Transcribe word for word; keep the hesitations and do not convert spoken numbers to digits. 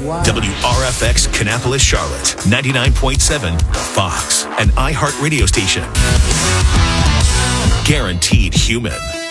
Wow. W R F X Kannapolis, Charlotte, ninety-nine point seven, Fox, an iHeart radio station. Guaranteed human.